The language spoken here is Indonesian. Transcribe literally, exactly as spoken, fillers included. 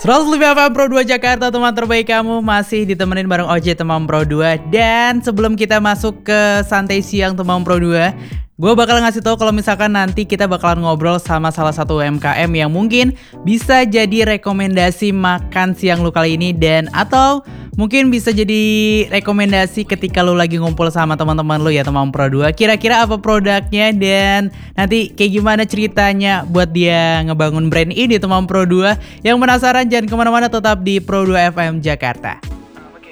seratus lima F M Pro dua Jakarta, teman terbaik kamu masih ditemenin bareng O J Teman Pro dua. Dan sebelum kita masuk ke santai siang Teman Pro dua, gue bakal ngasih tahu kalau misalkan nanti kita bakalan ngobrol sama salah satu U M K M yang mungkin bisa jadi rekomendasi makan siang lu kali ini, dan atau mungkin bisa jadi rekomendasi ketika lu lagi ngumpul sama teman-teman lu ya Teman Pro dua. Kira-kira apa produknya dan nanti kayak gimana ceritanya buat dia ngebangun brand ini Teman Pro dua. Yang penasaran jangan kemana-mana, tetap di Pro dua F M Jakarta.